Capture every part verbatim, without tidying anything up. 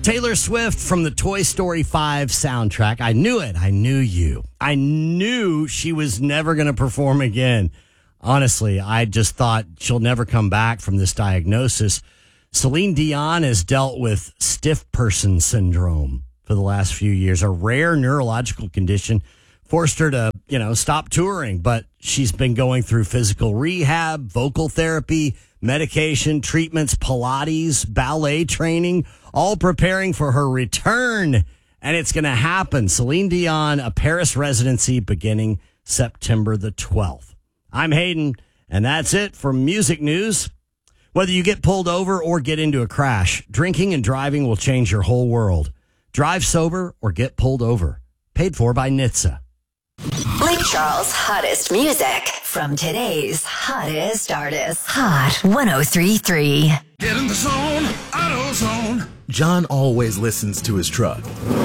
Taylor Swift from the Toy Story five soundtrack. I knew it. I knew you. I knew she was never going to perform again. Honestly, I just thought she'll never come back from this diagnosis. Celine Dion has dealt with stiff person syndrome for the last few years, a rare neurological condition. Forced her to, you know, stop touring, but she's been going through physical rehab, vocal therapy, medication, treatments, Pilates, ballet training, all preparing for her return. And it's going to happen. Celine Dion, a Paris residency beginning September the twelfth. I'm Hayden, and that's it for music news. Whether you get pulled over or get into a crash, drinking and driving will change your whole world. Drive sober or get pulled over. Paid for by N H T S A. Lake Charles' hottest music from today's hottest artists. Hot one oh three point three. Get in the zone, AutoZone. John always listens to his truck.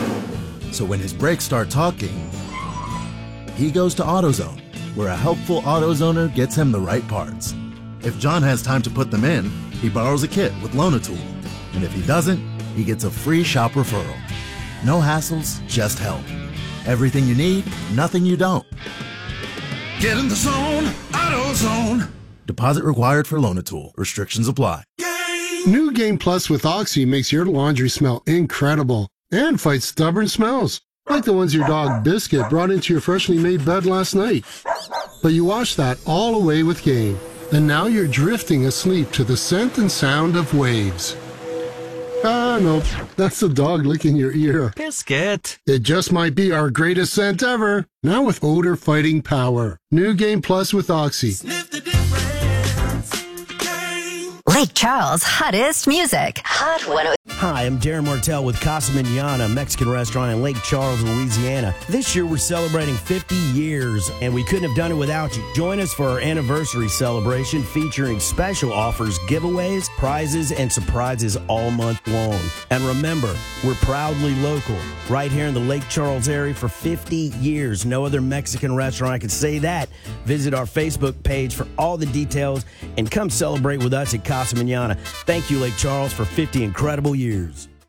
So when his brakes start talking, he goes to AutoZone, where a helpful AutoZoner gets him the right parts. If John has time to put them in, he borrows a kit with Loan-A-Tool. And if he doesn't, he gets a free shop referral. No hassles, just help. Everything you need, nothing you don't. Get in the zone, AutoZone. Deposit required for Loan-A-Tool. Restrictions apply. New Game Plus with Oxy makes your laundry smell incredible and fights stubborn smells, like the ones your dog Biscuit brought into your freshly made bed last night. But you washed that all away with Game, and now you're drifting asleep to the scent and sound of waves. Ah, no, that's the dog licking your ear. Biscuit. It just might be our greatest scent ever. Now with odor fighting power. New Game Plus with Oxy. Sniff the difference. Game. Lake Charles' hottest music. Hot one oh. Hi, I'm Darren Martell with Casa Manana, Mexican restaurant in Lake Charles, Louisiana. This year we're celebrating fifty years, and we couldn't have done it without you. Join us for our anniversary celebration featuring special offers, giveaways, prizes, and surprises all month long. And remember, we're proudly local, right here in the Lake Charles area for fifty years. No other Mexican restaurant can say that. Visit our Facebook page for all the details and come celebrate with us at Casa Manana. Thank you, Lake Charles, for fifty incredible years.